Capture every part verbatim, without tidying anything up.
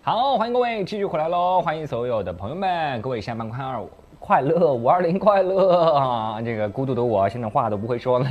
好，欢迎各位继续回来喽！欢迎所有的朋友们，各位下班快二快乐，五二零快乐啊！这个孤独的我现在话都不会说了。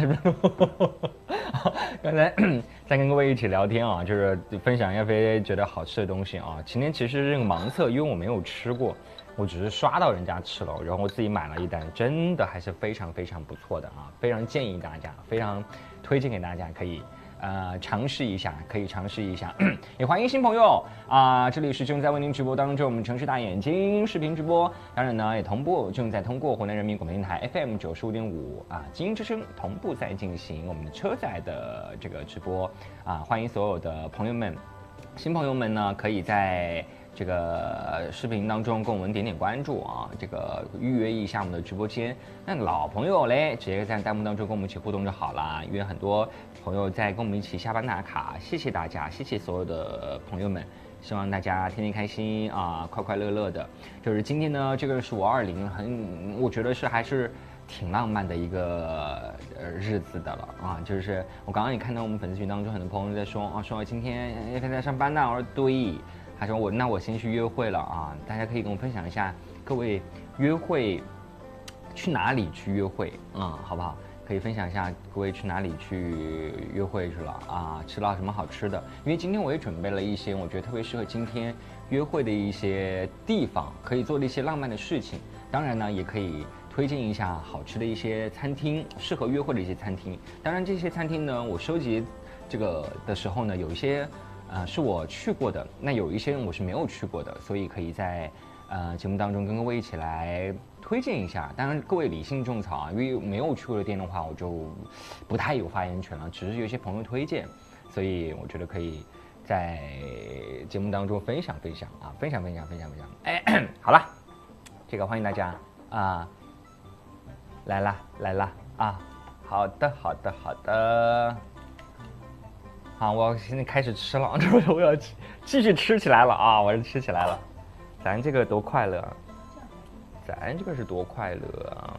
刚才在跟各位一起聊天啊，就是分享亚飞觉得好吃的东西啊。今天其实是个盲测，因为我没有吃过，我只是刷到人家吃了，然后我自己买了一单，真的还是非常非常不错的啊！非常建议大家，非常推荐给大家，可以。呃，尝试一下，可以尝试一下，也欢迎新朋友啊、呃！这里是正在为您直播当中，我们城市大眼睛视频直播，当然呢也同步正在通过湖南人民广播电台 F M 九十五点五啊，精英之声同步在进行我们的车载的这个直播啊，欢迎所有的朋友们，新朋友们呢可以在这个视频当中跟我们点点关注啊，这个预约一下我们的直播间。那老朋友嘞，直接在弹幕当中跟我们一起互动就好了，因为很多朋友在跟我们一起下班打卡，谢谢大家，谢谢所有的朋友们，希望大家天天开心啊，快快乐乐的。就是今天呢，这个是五二零，很我觉得是还是挺浪漫的一个呃日子的了啊。就是我刚刚也看到我们粉丝群当中很多朋友在说啊，说今天他在上班呢，我说对。他说我那我先去约会了啊，大家可以跟我分享一下，各位约会去哪里去约会啊、嗯，好不好？可以分享一下各位去哪里去约会去了啊，吃到什么好吃的？因为今天我也准备了一些我觉得特别适合今天约会的一些地方，可以做的一些浪漫的事情。当然呢，也可以推荐一下好吃的一些餐厅，适合约会的一些餐厅。当然这些餐厅呢，我收集这个的时候呢，有一些。呃，是我去过的，那有一些我是没有去过的，所以可以在呃节目当中跟各位一起来推荐一下。当然，各位理性种草啊，因为没有去过的店的话，我就不太有发言权了。只是有些朋友推荐，所以我觉得可以在节目当中分享分享啊，分享分享分享分享。哎，好了，这个欢迎大家啊，来啦来啦啊，好的好的好的。好，我现在开始吃了，我要继续吃起来了啊！我是吃起来了，咱这个多快乐，咱这个是多快乐啊！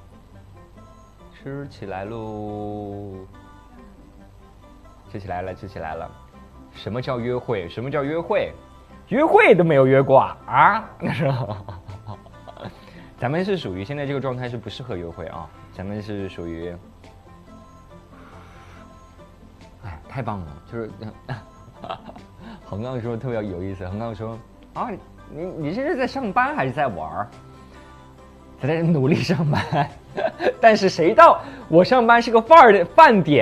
吃起来喽，吃起来了，吃起来了。什么叫约会？什么叫约会？约会都没有约过啊！啊，那是，咱们是属于现在这个状态是不适合约会啊，咱们是属于。哎，太棒了！就是横杠说特别有意思，横杠说啊，你你现在在上班还是在玩？在努力上班，但是谁到我上班是个饭儿的饭点。